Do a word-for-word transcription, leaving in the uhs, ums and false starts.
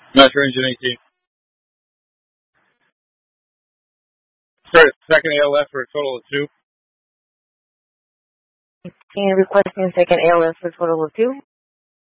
Master Engine eighteen. Start at second A L F for a total of two. eighteen requesting second A L F for a total of two.